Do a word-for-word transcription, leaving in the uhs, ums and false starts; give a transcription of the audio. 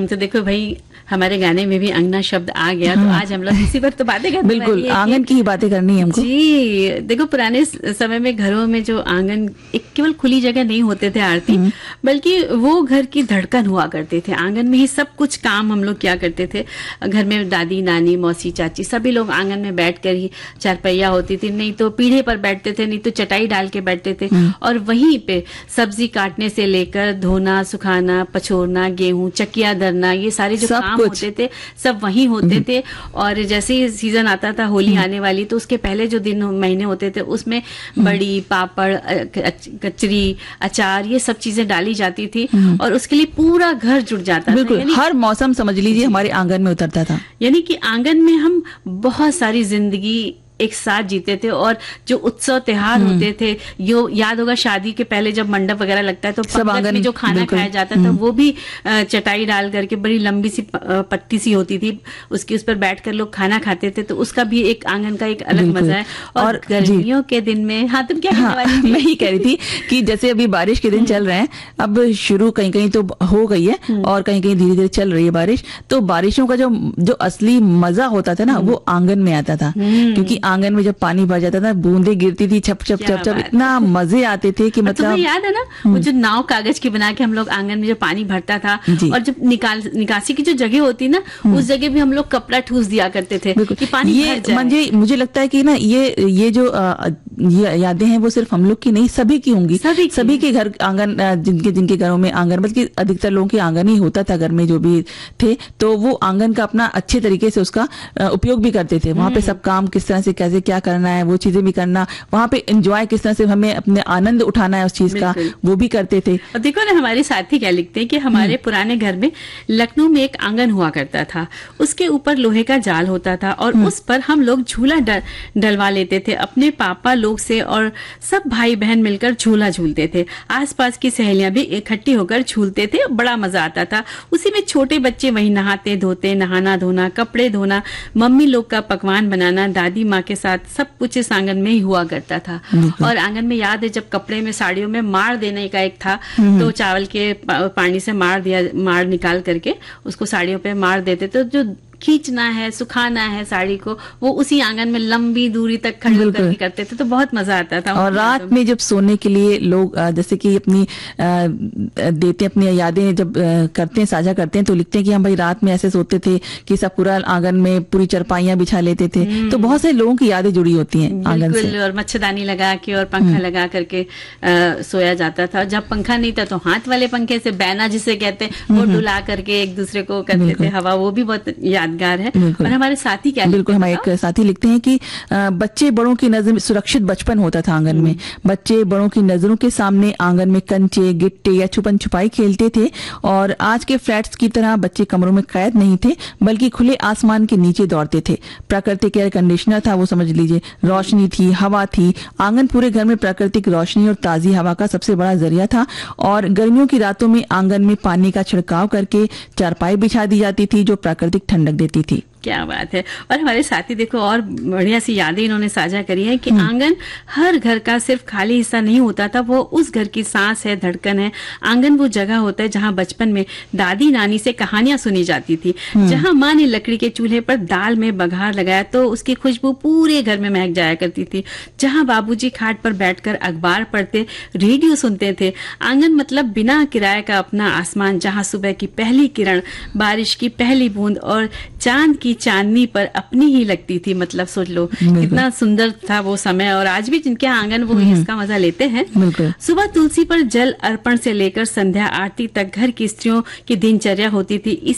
तो देखो भाई हमारे गाने में भी अंगना शब्द आ गया। हाँ। तो आज हम लोग इसी पर तो बातें करते हैं। बिल्कुल, आंगन की ही बातें करनी है हमको। जी देखो, पुराने समय में घरों में जो आंगन एक केवल खुली जगह नहीं होते थे आरती, बल्कि वो घर की धड़कन हुआ करते थे। आंगन में ही सब कुछ काम हम लोग क्या करते थे। घर में दादी नानी मौसी चाची सभी लोग आंगन में बैठ कर ही, चारपैया होती थी, नहीं तो पीढ़े पर बैठते थे, नहीं तो चटाई डाल के बैठते थे, और वहीं पे सब्जी काटने से लेकर धोना सुखाना, पछोरना, गेहूं चकिया दरना, ये सारे जो काम होते थे सब वहीं होते थे। और जैसे ही सीजन आता था होली आने वाली, तो उसके पहले जो दिन महीने होते थे उसमें बड़ी पापड़ कचरी अचार ये सब चीजें डाली जाती थी, और उसके लिए पूरा घर जुट जाता था। बिल्कुल, हर मौसम समझ लीजिए हमारे आंगन में उतरता था। यानी कि आंगन में हम बहुत सारी जिंदगी एक साथ जीते थे। और जो उत्सव त्योहार होते थे, यो याद होगा शादी के पहले जब मंडप वगैरह लगता है तो पंगत में जो खाना खाया जाता था वो भी चटाई डाल करके बड़ी लंबी सी पत्ती सी होती थी, उसके उस पर बैठकर लोग खाना खाते थे। तो उसका भी एक आंगन का एक अलग मजा है। और, और गर्मियों के दिन में, हाँ तुम क्या कहने वाली थी? मैं ही कह रही थी कि जैसे अभी बारिश के दिन चल रहे हैं, अब शुरू कहीं कहीं तो हो गई है और कहीं कहीं धीरे धीरे चल रही है बारिश। तो बारिशों का जो जो असली मजा होता था ना, वो आंगन में आता था। क्योंकि आंगन में जब पानी भर जाता था, बूंदे गिरती थी छप छप छप छप, इतना मजे आते थे कि मतलब याद है ना वो जो नाव कागज की बना के हम लोग आंगन में जो पानी भरता था, और जब निकाल निकासी की जो जगह होती ना, उस जगह भी हम लोग कपड़ा ठूस दिया करते थे कि पानी ये भर जाए। मुझे मुझे लगता है कि ना ये ये जो ये यादें हैं वो सिर्फ हम लोग की नहीं, सभी की होंगी। सभी की। सभी के घर आंगन, जिनके जिनके घरों में आंगन, बल्कि अधिकतर लोगों के आंगन ही होता था घर में जो भी थे, तो वो आंगन का अपना अच्छे तरीके से उसका उपयोग भी करते थे। वहां पे सब काम किस तरह से कैसे क्या करना है वो चीजें भी करना, वहां पे एंजॉय किस तरह से हमें अपने आनंद उठाना है उस चीज का, वो भी करते थे। और देखो ना हमारे साथी क्या लिखते हैं कि हमारे पुराने घर में लखनऊ में एक आंगन हुआ करता था, उसके ऊपर लोहे का जाल होता था, और उस पर हम लोग झूला डलवा लेते थे अपने पापा लोग से, और सब भाई बहन मिलकर झूला झूलते थे। आसपास की सहेलियां भी इकट्ठी होकर झूलते थे, बड़ा मजा आता था। उसी में छोटे बच्चे वही नहाते धोते, नहाना धोना, कपड़े धोना, मम्मी लोग का पकवान बनाना, दादी माँ के साथ सब कुछ इस आंगन में ही हुआ करता था। और आंगन में याद है जब कपड़े में साड़ियों में मार देने का एक था, तो चावल के पानी से मार दिया, मार निकाल करके उसको साड़ियों पे मार देते, तो जो खींचना है सुखाना है साड़ी को, वो उसी आंगन में लंबी दूरी तक खड़े करके करते थे, तो बहुत मजा आता था। और रात में जब सोने के लिए लोग जैसे कि अपनी देते अपनी यादें जब करते हैं, साझा करते हैं, तो लिखते हैं कि हम भाई रात में ऐसे सोते थे कि सब पूरा आंगन में पूरी चरपाइयां बिछा लेते थे। तो बहुत से लोगों की यादें जुड़ी होती हैं आंगन से। और मच्छरदानी लगा के और पंखा लगा करके आ, सोया जाता था। जब पंखा नहीं था तो हाथ वाले पंखे से, बैना जिसे कहते हैं, वो डुला करके एक दूसरे को करते थे हवा, वो भी बहुत यादगार है। और हमारे साथी क्या बिल्कुल हमारे एक साथी लिखते हैं कि बच्चे बड़ों की नजर में सुरक्षित बचपन होता था आंगन में। बच्चे बड़ों की नजरों के सामने आंगन में कंचे गिट्टे या छुपन छुपाई खेलते थे, और आज के फ्लैट्स की तरह बच्चे कमरों में कैद नहीं थे, बल्कि खुले आसमान के नीचे दौड़ते थे। प्राकृतिक एयर कंडीशनर था वो, समझ लीजिए, रोशनी थी, हवा थी। आंगन पूरे घर में प्राकृतिक रोशनी और ताजी हवा का सबसे बड़ा जरिया था। और गर्मियों की रातों में आंगन में पानी का छिड़काव करके चारपाई बिछा दी जाती थी जो प्राकृतिक ठंडक देती थी। क्या बात है। और हमारे साथी देखो और बढ़िया सी यादें इन्होंने साझा करी है कि आंगन हर घर का सिर्फ खाली हिस्सा नहीं होता था, वो उस घर की सांस है, धड़कन है। आंगन वो जगह होता है जहां बचपन में दादी नानी से कहानियां सुनी जाती थी, जहां माँ ने लकड़ी के चूल्हे पर दाल में बघार लगाया तो उसकी खुशबू पूरे घर में महक जाया करती थी, जहां बाबूजी खाट पर बैठकर अखबार पढ़ते, रेडियो सुनते थे। आंगन मतलब बिना किराए का अपना आसमान, जहां सुबह की पहली किरण, बारिश की पहली बूंद और चांद की चांदनी पर अपनी ही लगती थी। मतलब सोच लो कितना सुंदर था वो समय। और आज भी जिनके आंगन वो इसका मजा लेते हैं। सुबह तुलसी पर जल अर्पण से लेकर संध्या आरती तक घर की स्त्रियों की दिनचर्या होती थी।